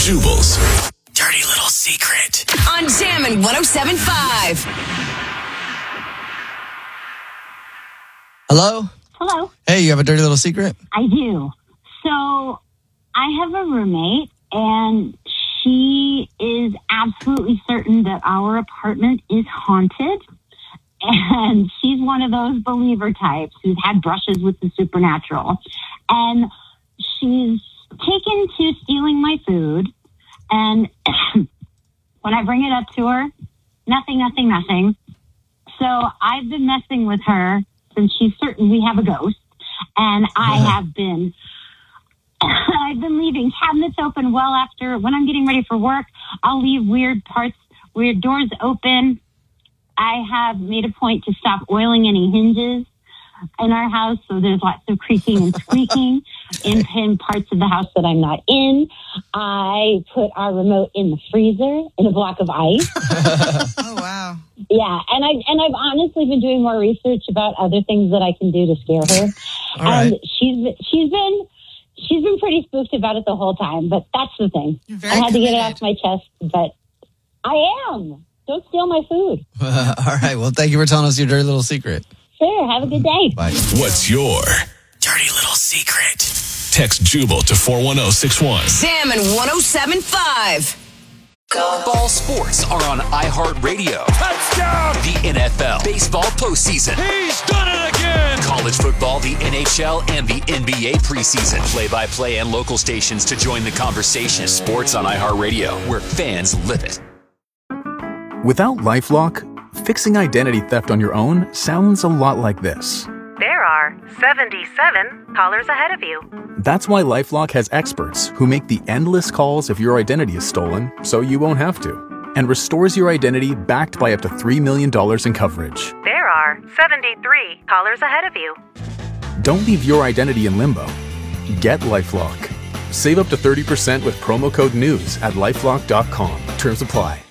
Jubal's dirty little secret on Jammin' 107.5. Hello? Hello. Hey, you have a dirty little secret? I do. So I have a roommate, and she is absolutely certain that our apartment is haunted. And she's one of those believer types who's had brushes with the supernatural. And she's taken to stealing my food. And when I bring it up to her, nothing. So I've been messing with her since she's certain we have a ghost. And I've been leaving cabinets open well after when I'm getting ready for work. I'll leave weird doors open. I have made a point to stop oiling any hinges in our house, so there's lots of creaking and squeaking in parts of the house that I'm not in. I put our remote in the freezer in a block of ice. Oh, wow. Yeah, and I've honestly been doing more research about other things that I can do to scare her. Right. And she's been pretty spooked about it the whole time, but that's the thing. I had to get it off my chest, but I am. Don't steal my food. All right. Well, thank you for telling us your dirty little secret. Sure. Have a good day. Bye. What's your dirty little secret? Text Jubal to 41061. Jammin' 107.5. Ball sports are on iHeartRadio. Touchdown! The NFL, baseball postseason. He's done it again! College football, the NHL, and the NBA preseason. Play-by-play and local stations to join the conversation. Sports on iHeartRadio, where fans live it. Without LifeLock, fixing identity theft on your own sounds a lot like this. There are 77 callers ahead of you. That's why LifeLock has experts who make the endless calls if your identity is stolen, so you won't have to, and restores your identity backed by up to $3 million in coverage. There are 73 callers ahead of you. Don't leave your identity in limbo. Get LifeLock. Save up to 30% with promo code NEWS at LifeLock.com. Terms apply.